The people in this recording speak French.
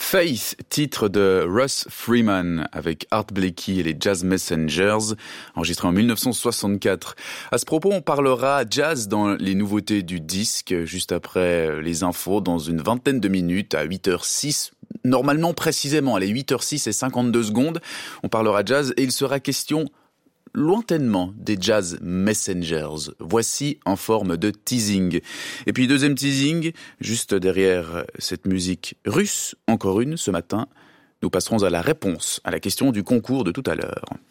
Faith, titre de Russ Freeman avec Art Blakey et les Jazz Messengers, enregistré en 1964. À ce propos, on parlera jazz dans les nouveautés du disque, juste après les infos, dans une vingtaine de minutes, à 8h06. Normalement, précisément, à les 8h06 et 52 secondes, on parlera jazz et il sera question lointainement des Jazz Messengers. Voici en forme de teasing. Et puis deuxième teasing, juste derrière cette musique russe, encore une ce matin, nous passerons à la réponse à la question du concours de tout à l'heure.